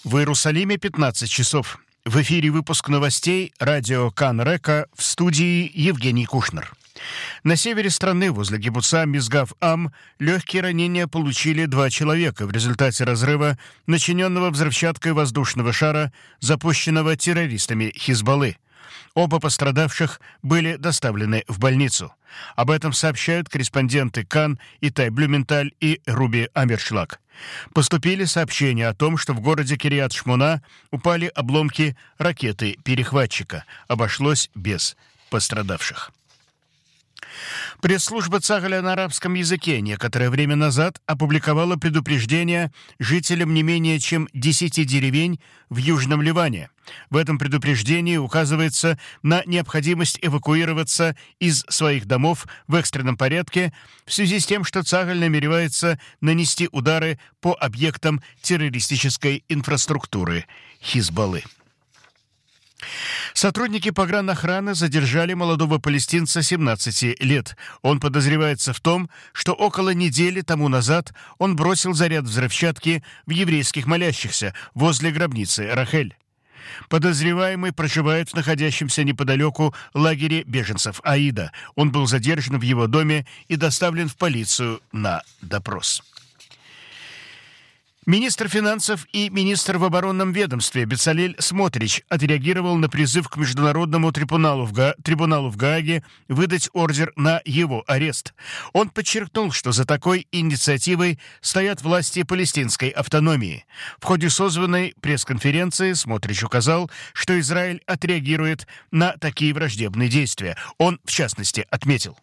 В Иерусалиме 15 часов. В эфире выпуск новостей радио Кан Река, в студии Евгений Кушнер. На севере страны, возле кибуца Мизгав-Ам, легкие ранения получили 2 человека в результате разрыва, начиненного взрывчаткой воздушного шара, запущенного террористами Хизбаллы. Оба пострадавших были доставлены в больницу. Об этом сообщают корреспонденты Кан, Итай Блюменталь и Руби Амершлаг. Поступили сообщения о том, что в городе Кирьят-Шмона упали обломки ракеты-перехватчика. Обошлось без пострадавших. Пресс-служба Цагаля на арабском языке некоторое время назад опубликовала предупреждение жителям не менее чем 10 деревень в Южном Ливане. В этом предупреждении указывается на необходимость эвакуироваться из своих домов в экстренном порядке в связи с тем, что Цагаль намеревается нанести удары по объектам террористической инфраструктуры Хизбаллы. Сотрудники погранохраны задержали молодого палестинца 17 лет. Он подозревается в том, что около недели тому назад он бросил заряд взрывчатки в еврейских молящихся возле гробницы Рахель. Подозреваемый проживает в находящемся неподалеку лагере беженцев Аида. Он был задержан в его доме и доставлен в полицию на допрос. Министр финансов и министр в оборонном ведомстве Бецалель Смотрич отреагировал на призыв к Международному трибуналу в Гааге выдать ордер на его арест. Он подчеркнул, что за такой инициативой стоят власти палестинской автономии. В ходе созванной пресс-конференции Смотрич указал, что Израиль отреагирует на такие враждебные действия. Он, в частности, отметил: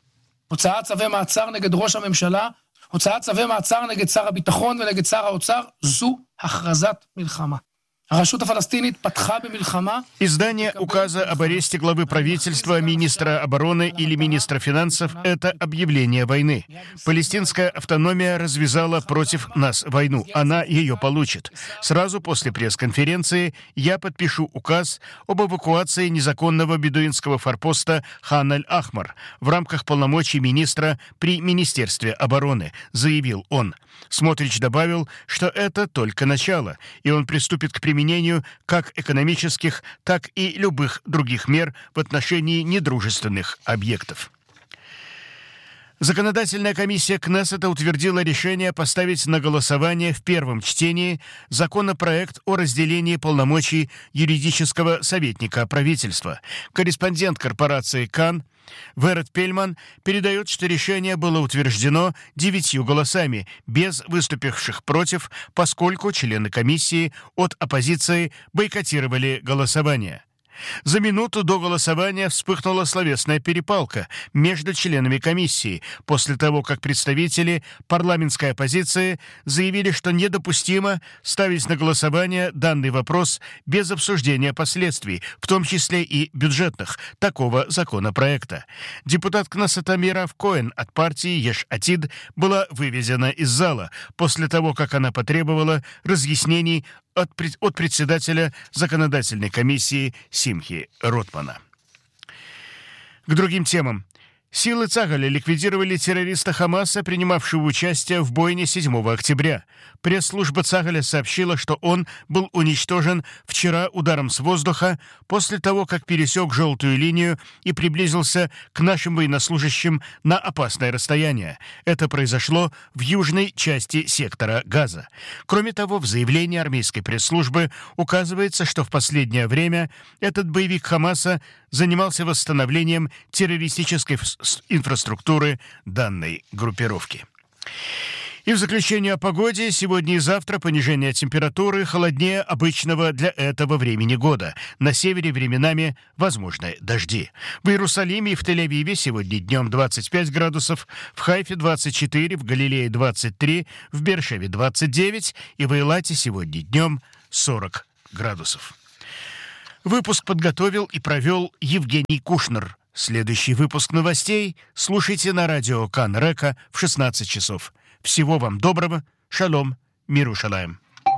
הוצאת צווי מעצר נגד שר הביטחון ונגד שר האוצר זו הכרזת מלחמה. הרשות הפלסטינית פתחה במלחמה. Издание указа об аресте главы правительства, министра обороны или министра финансов – это объявление войны. Палестинская автономия развязала против нас войну. Она ее получит. Сразу после пресс-конференции я подпишу указ об эвакуации незаконного бедуинского форпоста Хан-аль-Ахмар в рамках полномочий министра при Министерстве обороны, заявил он. Смотрич добавил, что это только начало, и он приступит к применению как экономических, так и любых других мер в отношении недружественных объектов. Законодательная комиссия Кнессета утвердила решение поставить на голосование в первом чтении законопроект о разделении полномочий юридического советника правительства. Корреспондент корпорации Кан Верет Пельман передает, что решение было утверждено 9 голосами, без выступивших против, поскольку члены комиссии от оппозиции бойкотировали голосование. За минуту до голосования вспыхнула словесная перепалка между членами комиссии после того, как представители парламентской оппозиции заявили, что недопустимо ставить на голосование данный вопрос без обсуждения последствий, в том числе и бюджетных, такого законопроекта. Депутат Кнессета Мирав Коэн от партии Еш Атид была выведена из зала после того, как она потребовала разъяснений от председателя законодательной комиссии Симхи Ротмана. К другим темам. Силы Цагаля ликвидировали террориста Хамаса, принимавшего участие в бойне 7 октября. Пресс-служба Цагаля сообщила, что он был уничтожен вчера ударом с воздуха после того, как пересек желтую линию и приблизился к нашим военнослужащим на опасное расстояние. Это произошло в южной части сектора Газа. Кроме того, в заявлении армейской пресс-службы указывается, что в последнее время этот боевик Хамаса занимался восстановлением террористической инфраструктуры данной группировки. И в заключение о погоде. Сегодня и завтра понижение температуры, холоднее обычного для этого времени года. На севере временами возможны дожди. В Иерусалиме и в Тель-Авиве сегодня днем 25 градусов, в Хайфе 24, в Галилее 23, в Беэр-Шеве 29 и в Эйлате сегодня днем 40 градусов. Выпуск подготовил и провел Евгений Кушнер. Следующий выпуск новостей слушайте на радио Кан Река в 16 часов. Всего вам доброго. Шалом. Мир Иерушалаим.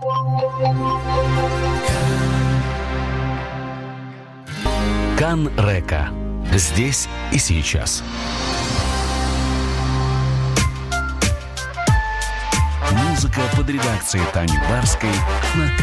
Кан Река. Здесь и сейчас. Музыка под редакцией Тани Барской на